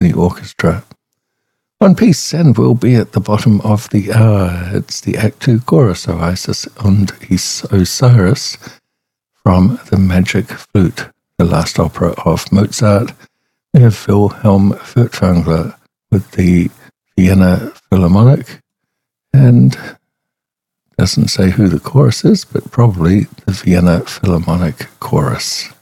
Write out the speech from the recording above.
Symphony Orchestra. One piece, and we'll be at the bottom of the hour. It's the Act 2 chorus of Isis und Osiris from The Magic Flute, the last opera of Mozart. We have Wilhelm Furtwängler with the Vienna Philharmonic, and doesn't say who the chorus is, but probably the Vienna Philharmonic Chorus.